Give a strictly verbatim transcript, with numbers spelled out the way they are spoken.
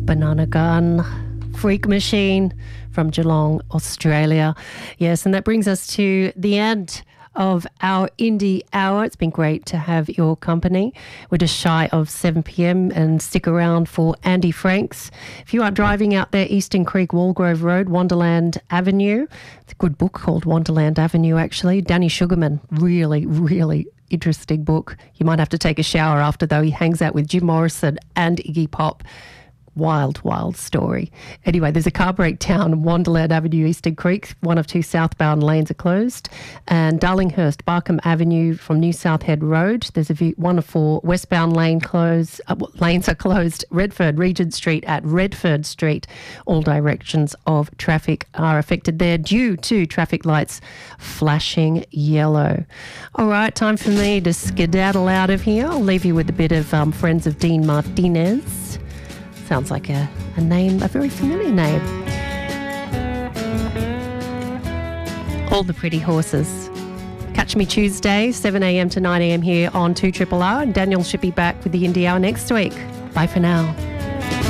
Banana Gun, Freak Machine from Geelong, Australia. Yes, and that brings us to the end of our Indie Hour. It's been great to have your company. We're just shy of seven p.m. and stick around for Andy Franks. If you are driving out there, Eastern Creek, Walgrove Road, Wonderland Avenue. It's a good book called Wonderland Avenue, actually. Danny Sugarman, really, really interesting book. You might have to take a shower after, though. He hangs out with Jim Morrison and Iggy Pop. Wild, wild story. Anyway, there's a car breakdown, Wonderland Avenue, Eastern Creek. One of two southbound lanes are closed. And Darlinghurst, Barkham Avenue from New South Head Road. There's a view, one of four westbound lane closed, uh, lanes are closed. Redford, Regent Street at Redford Street. All directions of traffic are affected there due to traffic lights flashing yellow. All right, time for me to skedaddle out of here. I'll leave you with a bit of um, Friends of Dean Martinez. Sounds like a, a name, a very familiar name. All the Pretty Horses. Catch me Tuesday, seven a.m. to nine a.m. here on two R R R, and Daniel should be back with the Indie Hour next week. Bye for now.